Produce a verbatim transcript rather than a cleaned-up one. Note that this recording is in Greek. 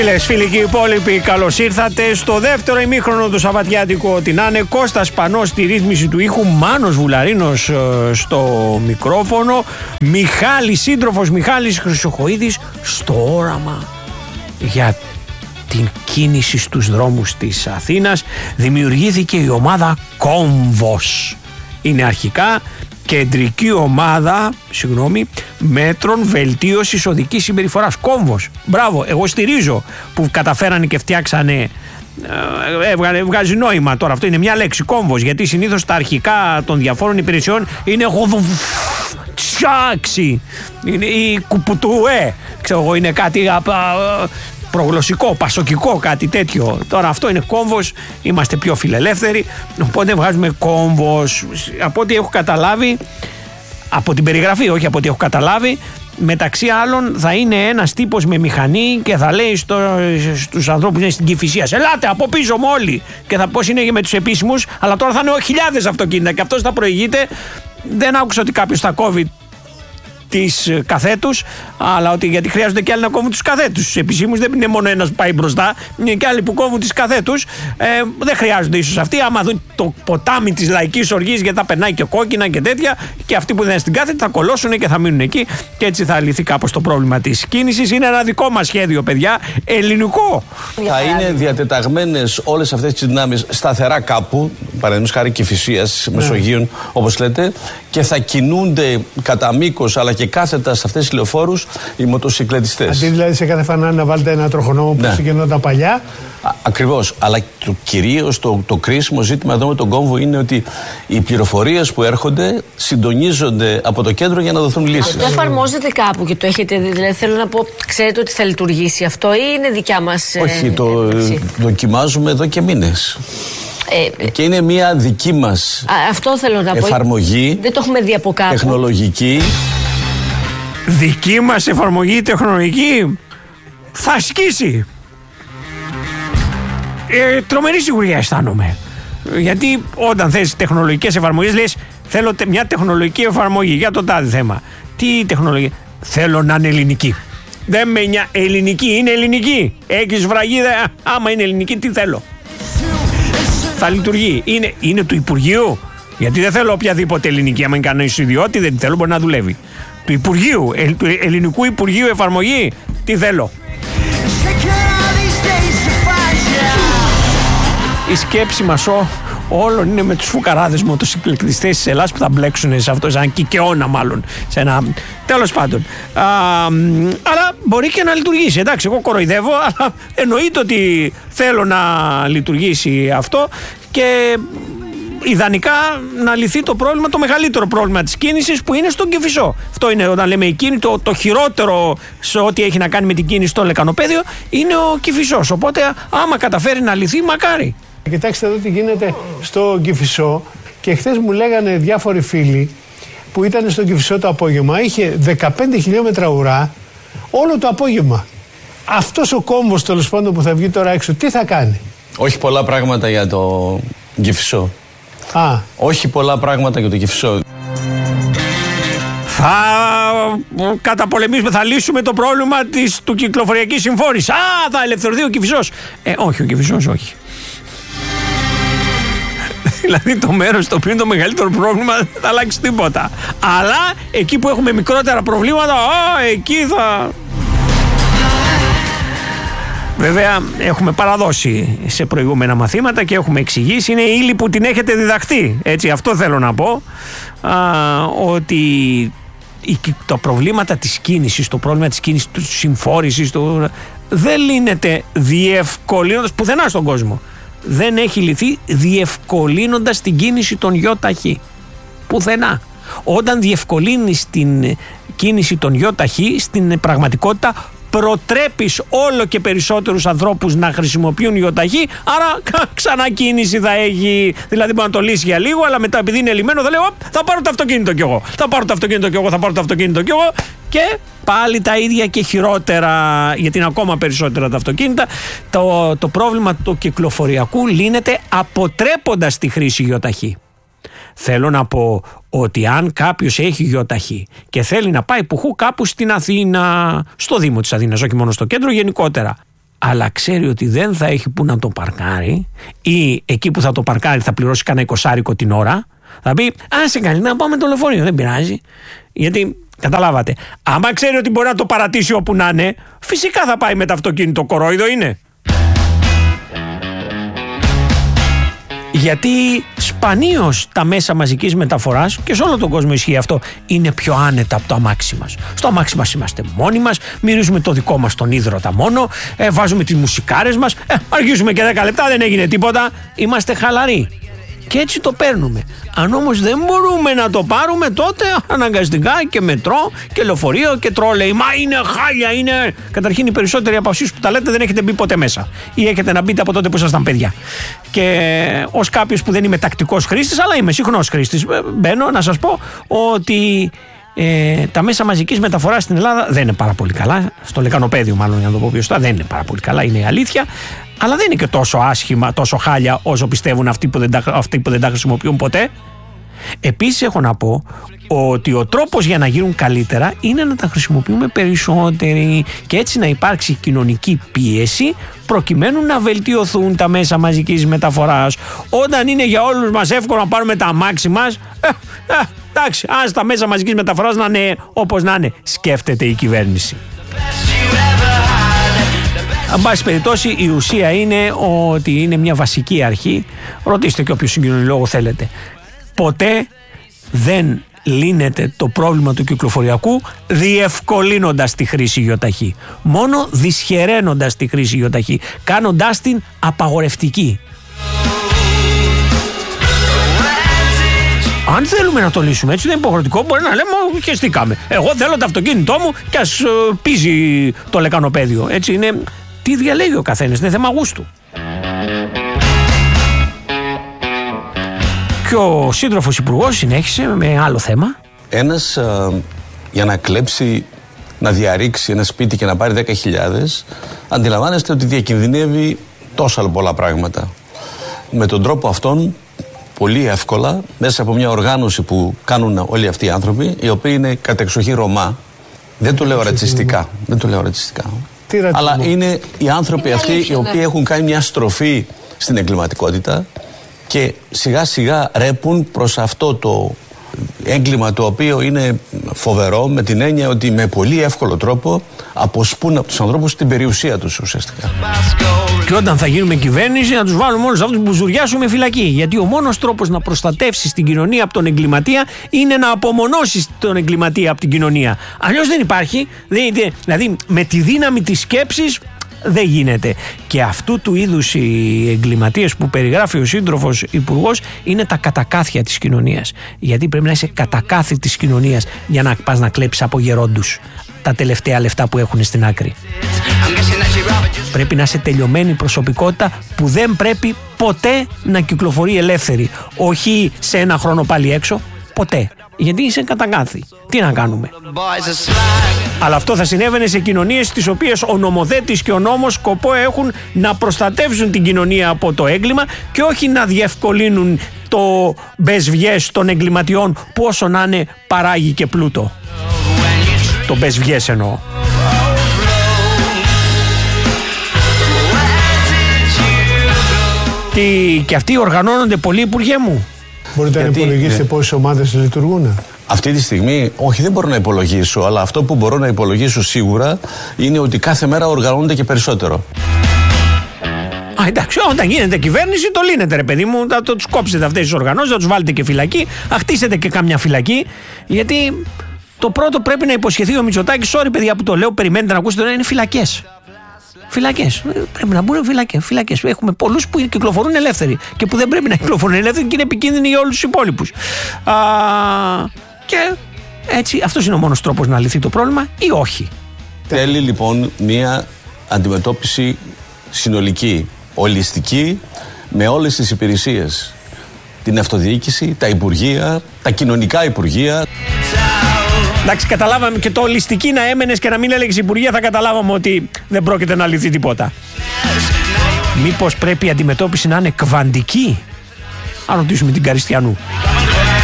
Φίλες, φίλοι και υπόλοιποι, καλώς ήρθατε στο δεύτερο ημίχρονο του Σαββατιάτικου. Ό,τι να είναι, Κώστας Πανός στη ρύθμιση του ήχου, Μάνος Βουλαρίνος ε, στο μικρόφωνο, Μιχάλης, σύντροφος Μιχάλης Χρυσοχοΐδης στο όραμα για την κίνηση στους δρόμους της Αθήνας. Δημιουργήθηκε η ομάδα Κόμβος. Είναι αρχικά Κεντρική Ομάδα, συγγνώμη, Μέτρων Βελτίωσης Οδικής Συμπεριφοράς. Κόμβος. Μπράβο, εγώ στηρίζω που καταφέρανε και φτιάξανε. Ε, βγάζει νόημα τώρα. Αυτό είναι μια λέξη, κόμβος, γιατί συνήθως τα αρχικά των διαφόρων υπηρεσιών είναι τσιάξι, είναι η κουπουτουέ, ξέρω εγώ, είναι κάτι προγλωσσικό, πασοκικό, κάτι τέτοιο. Τώρα αυτό είναι κόμβος, είμαστε πιο φιλελεύθεροι, οπότε βγάζουμε κόμβος. Από ό,τι έχω καταλάβει, από την περιγραφή, όχι από ό,τι έχω καταλάβει, μεταξύ άλλων θα είναι ένας τύπος με μηχανή και θα λέει στο, στους ανθρώπους που είναι στην Κηφισίας, ελάτε από πίσω μου όλοι, και θα πώς είναι και με τους επίσημους, αλλά τώρα θα είναι χιλιάδες αυτοκίνητα και αυτός θα προηγείται. Δεν άκουσα ότι κάποιος θα κόβει τις καθέτους, αλλά ότι γιατί χρειάζονται και άλλοι να κόβουν τους καθέτους. Στους επισήμους δεν είναι μόνο ένας που πάει μπροστά, είναι και άλλοι που κόβουν τις καθέτους. Ε, δεν χρειάζονται ίσως αυτοί. Άμα δουν το ποτάμι της λαϊκής οργής, γιατί θα περνάει και κόκκινα και τέτοια, και αυτοί που δεν είναι στην κάθετη θα κολώσουν και θα μείνουν εκεί, και έτσι θα λυθεί κάπως το πρόβλημα της κίνησης. Είναι ένα δικό μας σχέδιο, παιδιά, ελληνικό. Θα είναι διατεταγμένες όλες αυτές τις δυνάμεις σταθερά κάπου, παραδείγματος χάρη Κηφισίας, ναι, Μεσογείων, όπως λέτε, και θα κινούνται κατά μήκος αλλά και κάθετα σε αυτές τις λεωφόρους οι μοτοσυκλετιστές. Αντί δηλαδή σε κάθε φανάρι να βάλετε ένα τροχονόμο που ξεκινώνταν παλιά. Α, ακριβώς. Αλλά το, κυρίως το, το κρίσιμο ζήτημα εδώ με τον κόμβο είναι ότι οι πληροφορίες που έρχονται συντονίζονται από το κέντρο για να δοθούν λύσεις. Αυτό εφαρμόζεται κάπου και το έχετε δει? Δηλαδή θέλω να πω, ξέρετε ότι θα λειτουργήσει αυτό ή είναι δικιά μας? Όχι, ε, το ε, δοκιμάζουμε εδώ και μήνες. Ε, και είναι μια δική μας α, αυτό θέλω να πω. εφαρμογή. Δεν το έχουμε δει από κάπου. Τεχνολογική. Δική μας εφαρμογή τεχνολογική θα σκίσει. Ε, τρομερή σιγουριά αισθάνομαι. Γιατί όταν θες τεχνολογικές εφαρμογές λες θέλω μια τεχνολογική εφαρμογή για το τάδε θέμα. Τι τεχνολογία? Θέλω να είναι ελληνική. Δεν με νοιάζει. Ελληνική είναι ελληνική. Έχεις βραγίδα, άμα είναι ελληνική τι θέλω. Θα λειτουργεί. Είναι, είναι του Υπουργείου. Γιατί δεν θέλω οποιαδήποτε ελληνική. Άμα είναι κανένας ιδιώτη, δεν θέλω, μπορεί να δουλεύει. Του Υπουργείου, ε, του Ελληνικού Υπουργείου εφαρμογή, τι θέλω. Η σκέψη μας ό, όλων είναι με τους φουκαράδες μοτοσυκλετιστές της Ελλάδας που θα μπλέξουν σε αυτό, σαν κικαιώνα μάλλον. Σε ένα... Τέλος πάντων. Α, αλλά μπορεί και να λειτουργήσει. Εντάξει, εγώ κοροϊδεύω, αλλά εννοείται ότι θέλω να λειτουργήσει αυτό και ιδανικά να λυθεί το πρόβλημα, το μεγαλύτερο πρόβλημα της κίνησης που είναι στον Κηφισό. Αυτό είναι όταν λέμε εκείνη, το, το χειρότερο σε ό,τι έχει να κάνει με την κίνηση στο λεκανοπέδιο είναι ο Κηφισός. Οπότε άμα καταφέρει να λυθεί, μακάρι. Κοιτάξτε εδώ τι γίνεται στο Κηφισό, και χθες μου λέγανε διάφοροι φίλοι που ήταν στο Κηφισό το απόγευμα, είχε δεκαπέντε χιλιόμετρα ουρά όλο το απόγευμα. Αυτός ο κόμβος τέλος πάντων που θα βγει τώρα έξω, τι θα κάνει? Όχι πολλά πράγματα για το Κηφισό. Α. Όχι πολλά πράγματα για το Κηφισό. Θα καταπολεμήσουμε, θα λύσουμε το πρόβλημα της, του κυκλοφοριακής συμφόρησης. Α, θα ελευθερωθεί ο Κηφισός. Ε, όχι, ο Κηφισός όχι. Δηλαδή το μέρος το οποίο είναι το μεγαλύτερο πρόβλημα δεν θα αλλάξει τίποτα. Αλλά εκεί που έχουμε μικρότερα προβλήματα, α, εκεί θα... Βέβαια έχουμε παραδώσει σε προηγούμενα μαθήματα και έχουμε εξηγήσει, είναι η ύλη που την έχετε διδαχτεί. Έτσι, αυτό θέλω να πω, α, ότι τα προβλήματα της κίνησης, το πρόβλημα της κίνησης, της συμφόρησης, το, δεν λύνεται διευκολύνοντας πουθενά στον κόσμο. Δεν έχει λυθεί διευκολύνοντας την κίνηση των ΙΟΤΑΧΗ. Πουθενά. Όταν διευκολύνεις την κίνηση των ΙΟΤΑΧΗ, στην πραγματικότητα προτρέπεις όλο και περισσότερους ανθρώπους να χρησιμοποιούν ΙΟΤΑΧΗ, άρα ξανά κίνηση θα έχει. Δηλαδή μπορεί να το λύσει για λίγο, αλλά μετά επειδή είναι λυμμένο θα λέει θα πάρω το αυτοκίνητο κι εγώ, θα πάρω το αυτοκίνητο κι εγώ, θα πάρω το αυτοκίνητο κι εγώ, και πάλι τα ίδια και χειρότερα, γιατί είναι ακόμα περισσότερα τα αυτοκίνητα. Το, το πρόβλημα του κυκλοφοριακού λύνεται αποτρέποντας τη χρήση ΙΟΤΑΧΗ. Θέλω να πω ότι αν κάποιος έχει ΙΟΤΑΧΗ και θέλει να πάει πουχού κάπου στην Αθήνα, στο Δήμο της Αθήνας, όχι μόνο στο κέντρο, γενικότερα, αλλά ξέρει ότι δεν θα έχει που να το παρκάρει, ή εκεί που θα το παρκάρει θα πληρώσει κανένα εικοσάρικο την ώρα, θα πει άσε καλή να πάω με το λεωφορείο, δεν πειράζει. Γιατί καταλάβατε, άμα ξέρει ότι μπορεί να το παρατήσει όπου να είναι, φυσικά θα πάει με το αυτοκίνητο, κορόιδο είναι. Γιατί σπανίως τα μέσα μαζικής μεταφοράς, και σε όλο τον κόσμο ισχύει αυτό, είναι πιο άνετα από το αμάξι μας. Στο αμάξι μας είμαστε μόνοι μας, μυρίζουμε το δικό μας τον ίδρωτα μόνο, ε, βάζουμε τις μουσικάρες μας, ε, αργήσουμε και δέκα λεπτά, δεν έγινε τίποτα, είμαστε χαλαροί. Και έτσι το παίρνουμε. Αν όμως δεν μπορούμε να το πάρουμε, τότε αναγκαστικά και μετρό και λεωφορείο και τρόλεϊ. Μα είναι χάλια, είναι. Καταρχήν, οι περισσότεροι από εσείς που τα λέτε δεν έχετε μπει ποτέ μέσα. Ή έχετε να μπείτε από τότε που ήσασταν παιδιά. Και ως κάποιος που δεν είμαι τακτικός χρήστης, αλλά είμαι συχνός χρήστης, μπαίνω να σας πω ότι ε, τα μέσα μαζικής μεταφοράς στην Ελλάδα δεν είναι πάρα πολύ καλά. Στο λεκανοπέδιο, μάλλον, για να το πω πιο σωστά, δεν είναι πάρα πολύ καλά, είναι η αλήθεια. Αλλά δεν είναι και τόσο άσχημα, τόσο χάλια όσο πιστεύουν αυτοί που δεν τα, αυτοί που δεν τα χρησιμοποιούν ποτέ. Επίσης έχω να πω ότι ο τρόπος για να γίνουν καλύτερα είναι να τα χρησιμοποιούμε περισσότεροι και έτσι να υπάρξει κοινωνική πίεση προκειμένου να βελτιωθούν τα μέσα μαζικής μεταφοράς. Όταν είναι για όλους μας εύκολο να πάρουμε τα αμάξι μας, ε, ε, εντάξει, ας τα μέσα μαζικής μεταφοράς να είναι όπως να είναι, σκέφτεται η κυβέρνηση. Εν πάση περιπτώσει, η ουσία είναι ότι είναι μια βασική αρχή. Ρωτήστε και όποιο συγκοινωνιολόγο θέλετε. Ποτέ δεν λύνεται το πρόβλημα του κυκλοφοριακού διευκολύνοντας τη χρήση γιοταχή. Μόνο δυσχεραίνοντας τη χρήση γιοταχή, κάνοντάς την απαγορευτική. Αν θέλουμε να το λύσουμε έτσι, δεν είναι υποχρεωτικό, μπορεί να λέμε χεστήκαμε. Εγώ θέλω το αυτοκίνητό μου και ας ε, πίζει το λεκανοπέδιο. Έτσι είναι. Τι διαλέγει ο καθένας, είναι θέμα γούστου. Και ο σύντροφος υπουργός συνέχισε με άλλο θέμα. Ένας α, για να κλέψει, να διαρρήξει ένα σπίτι και να πάρει δέκα χιλιάδες, αντιλαμβάνεστε ότι διακινδυνεύει τόσα πολλά πράγματα. Με τον τρόπο αυτόν, πολύ εύκολα, μέσα από μια οργάνωση που κάνουν όλοι αυτοί οι άνθρωποι, οι οποίοι είναι κατεξοχή Ρωμά, δεν το λέω ρατσιστικά, δεν το λέω ρατσιστικά. Αλλά είναι οι άνθρωποι είναι αυτοί αλήθεια, οι οποίοι ναι. έχουν κάνει μια στροφή στην εγκληματικότητα και σιγά σιγά ρέπουν προς αυτό το έγκλημα, το οποίο είναι φοβερό, με την έννοια ότι με πολύ εύκολο τρόπο αποσπούν από τους ανθρώπους την περιουσία τους ουσιαστικά. Και όταν θα γίνουμε κυβέρνηση, να τους βάλουμε όλους αυτούς που ζουριάσουμε φυλακή. Γιατί ο μόνος τρόπος να προστατεύσεις την κοινωνία από τον εγκληματία είναι να απομονώσεις τον εγκληματία από την κοινωνία. Αλλιώς δεν υπάρχει. Δηλαδή, με τη δύναμη της σκέψης δεν γίνεται. Και αυτού του είδους οι εγκληματίες που περιγράφει ο σύντροφος υπουργός είναι τα κατακάθια της κοινωνίας. Γιατί πρέπει να είσαι κατακάθι της κοινωνίας για να πας να κλέψεις από γερόντους τα τελευταία λεφτά που έχουν στην άκρη. Πρέπει να είσαι τελειωμένη προσωπικότητα που δεν πρέπει ποτέ να κυκλοφορεί ελεύθερη. Όχι σε ένα χρόνο πάλι έξω, ποτέ. Γιατί είσαι κατακάθι. Τι να κάνουμε. Αλλά αυτό θα συνέβαινε σε κοινωνίες στις οποίες ο νομοθέτης και ο νόμος σκοπό έχουν να προστατεύσουν την κοινωνία από το έγκλημα και όχι να διευκολύνουν το μπεσβιές των εγκληματιών που όσο να είναι παράγει και πλούτο. Το μπεσβιές εννοώ. Τι, και αυτοί οργανώνονται πολύ, υπουργέ μου. Μπορείτε Γιατί, να υπολογίσετε ναι. πόσες ομάδες λειτουργούν. Αυτή τη στιγμή, όχι, δεν μπορώ να υπολογίσω, αλλά αυτό που μπορώ να υπολογίσω σίγουρα είναι ότι κάθε μέρα οργανώνονται και περισσότερο. Α, εντάξει, όταν γίνεται κυβέρνηση, το λύνετε, ρε παιδί μου. Θα το τους κόψετε αυτές τις οργανώσεις, θα τους βάλετε και φυλακή, θα χτίσετε και κάμια φυλακή. Γιατί το πρώτο πρέπει να υποσχεθεί ο Μητσοτάκης, sorry παιδιά που το λέω, περιμένετε να ακούσετε, είναι φυλακές. Φυλακές. Πρέπει να μπουν φυλακές. Φυλακές. Έχουμε πολλούς που κυκλοφορούν ελεύθεροι και που δεν πρέπει να κυκλοφορούν ελεύθεροι και είναι επικίνδυνοι για όλους τους υπόλοιπους. Α, και έτσι, αυτός είναι ο μόνος τρόπος να λυθεί το πρόβλημα ή όχι. Θέλει λοιπόν μια αντιμετώπιση συνολική, ολιστική, με όλες τις υπηρεσίες. Την αυτοδιοίκηση, τα υπουργεία, τα κοινωνικά υπουργεία. Εντάξει, καταλάβαμε και το ολιστική να έμενες και να μην έλεγες υπουργεία, θα καταλάβαμε ότι δεν πρόκειται να λυθεί τίποτα. Μήπως πρέπει η αντιμετώπιση να είναι κβαντική? Αν ρωτήσουμε την Καριστιανού.